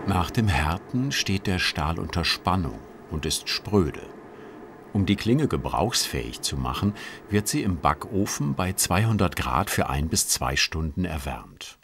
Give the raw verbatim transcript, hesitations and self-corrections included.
Nach dem Härten steht der Stahl unter Spannung und ist spröde. Um die Klinge gebrauchsfähig zu machen, wird sie im Backofen bei zweihundert Grad für ein bis zwei Stunden erwärmt.